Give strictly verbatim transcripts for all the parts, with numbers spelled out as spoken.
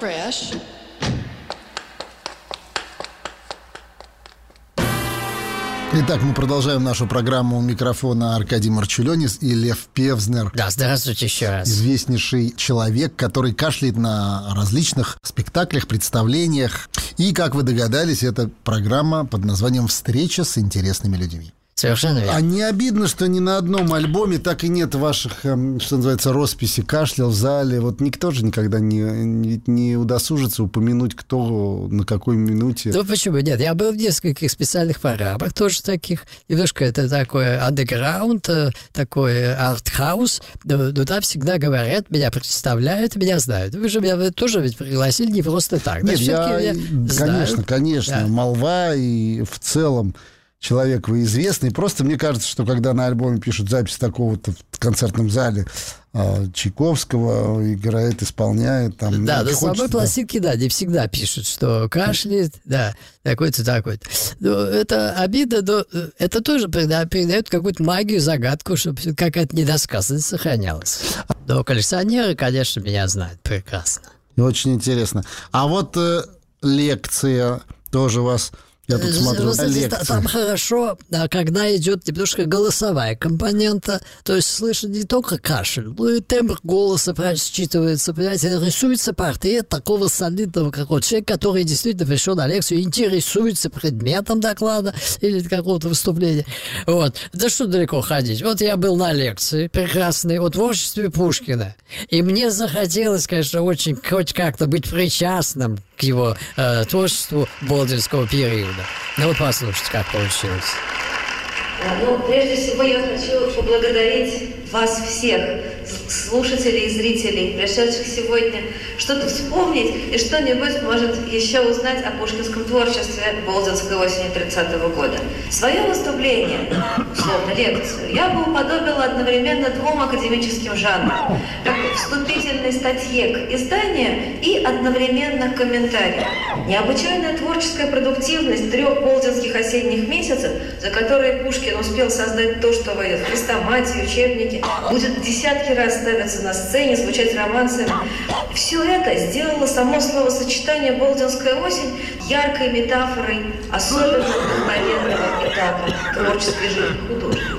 Fresh. Итак, мы продолжаем нашу программу. У микрофона Аркадий Марчулёнис и Лев Певзнер. Да, здравствуйте еще раз. Известнейший человек, который кашляет на различных спектаклях, представлениях. И, как вы догадались, это программа под названием «Встреча с интересными людьми». Совершенно верно. А не обидно, что ни на одном альбоме так и нет ваших, что называется, росписи кашля в зале? Вот никто же никогда не, не, не удосужится упомянуть, кто на какой минуте. Ну почему нет? Я был в нескольких специальных программах, тоже таких. Немножко это такой андеграунд, такой артхаус. Но, но там всегда говорят, меня представляют, меня знают. Вы же меня тоже ведь пригласили не просто так. Нет, да, я, меня конечно, знают. конечно. Да. Молва и в целом человек вы известный. Просто мне кажется, что когда на альбоме пишут запись такого-то в концертном зале Чайковского, играет, исполняет. Там, да, на хочется, самой пластинке, да, не всегда пишут, что кашляет, да, такой-то, такой-то. Но это обидно, но это тоже передает какую-то магию, загадку, чтобы какая-то недосказанность сохранялась. Но коллекционеры, конечно, меня знают прекрасно. Очень интересно. А вот э, лекция тоже вас... Я тут смотрю, знаете, там хорошо, когда идет немножко голосовая компонента, то есть слышно не только кашель, но и тембр голоса считывается, понимаете, рисуется портрет такого солидного какого-то человека, который действительно пришел на лекцию, интересуется предметом доклада или какого-то выступления. Вот. Да что далеко ходить. Вот я был на лекции прекрасной о творчестве Пушкина, и мне захотелось, конечно, очень хоть как-то быть причастным к его э, творчеству болдинского периода. Ну вот послушайте, как получилось. Ну, прежде всего я хочу поблагодарить вас всех, слушателей и зрителей, пришедших сегодня, что-то вспомнить и что-нибудь, может, еще узнать о пушкинском творчестве болдинской осени тридцатого года. Свое выступление, условно лекцию, я бы уподобила одновременно двум академическим жанрам. Как вступительной статье к изданию и одновременно комментарий. Необычайная творческая продуктивность трех болдинских осенних месяцев, за которые Пушкин успел создать то, что войдет в хрестоматию, учебники, будет десятки раз ставиться на сцене, звучать романсами. Все это сделало само словосочетание «болдинская осень» яркой метафорой особенно вдохновенного этапа творческой жизни художника.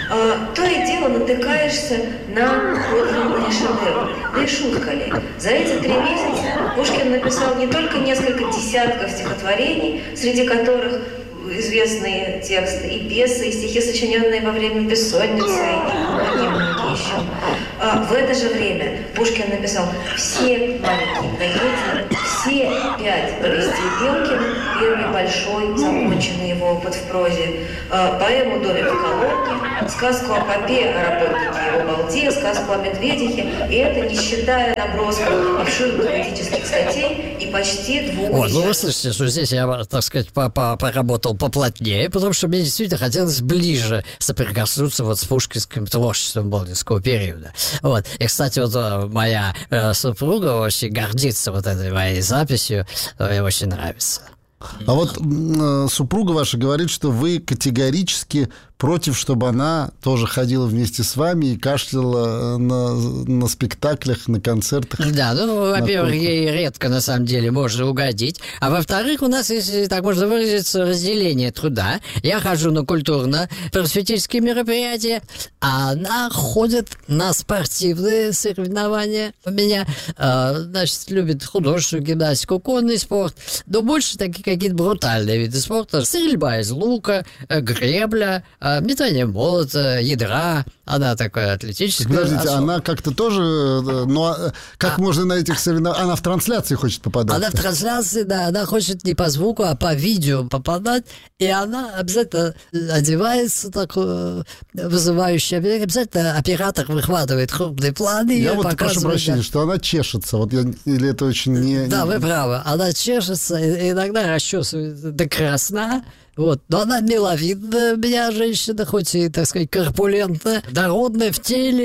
А, то и дело натыкаешься на подлинные шедевры. Да и шутка ли. За эти три месяца Пушкин написал не только несколько десятков стихотворений, среди которых известные тексты и пьесы, и стихи, сочиненные во время бессонницы, и многие-многие еще. А в это же время Пушкин написал все маленькие трагедии, все пять повестей Белкина, первый большой, законченный его опыт в прозе, поэму «Домик в колонке», сказку о попе, о работнике и его балде, сказку о медведихе, и это не считая набросков обширных критических статей и почти двух... О, ну вы слышите, что здесь я, так сказать, поработал поплотнее, потому что мне действительно хотелось ближе соприкоснуться вот с пушкинским творчеством болдинского периода. Вот. И, кстати, вот моя э, супруга очень гордится вот этой моей записью, ей очень нравится. А вот э, супруга ваша говорит, что вы категорически против, чтобы она тоже ходила вместе с вами и кашляла на, на спектаклях, на концертах. Да, ну, во-первых, ей редко, на самом деле, можно угодить. А во-вторых, у нас, если так можно выразиться, разделение труда. Я хожу на культурно-просветительские мероприятия, а она ходит на спортивные соревнования. У меня, э, значит, любит художественную гимнастику, конный спорт, но больше такие какие-то брутальные виды спорта. Стрельба из лука, гребля, метание молота, ядра. Она такая атлетическая. Подождите, особо. она как-то тоже... Ну, как а, можно на этих соревнованиях... Она в трансляции хочет попадать? Она в трансляции, да. Она хочет не по звуку, а по видео попадать. И она обязательно одевается такое вызывающее. Обязательно оператор выхватывает крупные планы. Я вот прошу прощения, да. что она чешется. Вот я, или это очень не... Да, вы правы. Она чешется, иногда расчесывает до красна. Вот. Но она миловидная, у меня женщина, хоть и, так сказать, корпулентная, дородная в теле,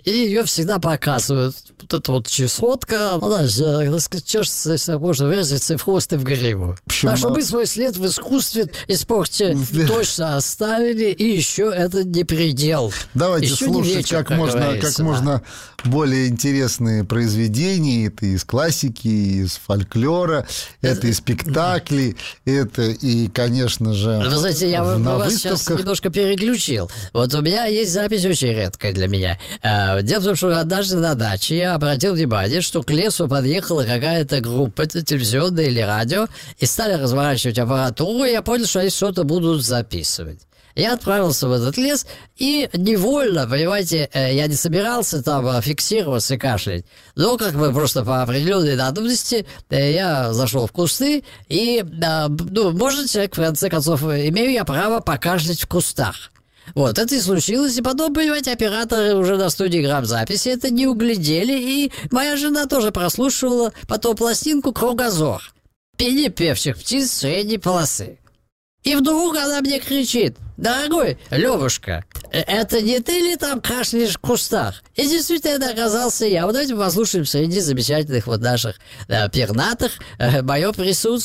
И ее всегда показывают. Вот эта вот чесотка, она же чешется, если можно выразиться, в хвост и в гриву. Почему? А чтобы свой след в искусстве и спорте точно оставили, и еще это не предел. Давайте еще слушать вечер, как, как можно, как да. можно более интересные произведения. Это из классики, из фольклора, это, это из спектаклей, это и, конечно же, вы знаете, я на вас выставках. Сейчас немножко переключил. Вот у меня есть запись очень редкая для меня. Дело в том, что однажды на даче я обратил внимание, что к лесу подъехала какая-то группа, телевизионная или радио, и стали разворачивать аппаратуру, и я понял, что они что-то будут записывать. Я отправился в этот лес, и невольно, понимаете, я не собирался там фиксироваться и кашлять, но как бы просто по определенной надобности я зашел в кусты, и, ну, может, человек, в конце концов, имею я право покашлять в кустах. Вот, это и случилось, и потом, понимаете, операторы уже на студии грамзаписи это не углядели, и моя жена тоже прослушивала потом пластинку «Кругозор», пение певчих птиц средней полосы. И вдруг она мне кричит: дорогой Левушка, это не ты ли там кашляешь в кустах? И действительно это оказался я. Вот давайте послушаем среди замечательных вот наших э, пернатых э, мое присутствие.